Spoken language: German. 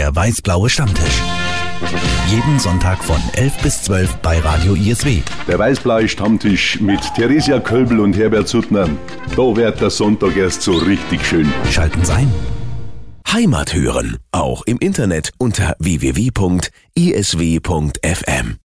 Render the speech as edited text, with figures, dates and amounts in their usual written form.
Der weiß-blaue Stammtisch. Jeden Sonntag von 11 bis 12 bei Radio ISW. Der weiß-blaue Stammtisch mit Theresia Kölbel und Herbert Suttner. Da wird der Sonntag erst so richtig schön. Schalten Sie ein. Heimat hören, auch im Internet unter www.isw.fm.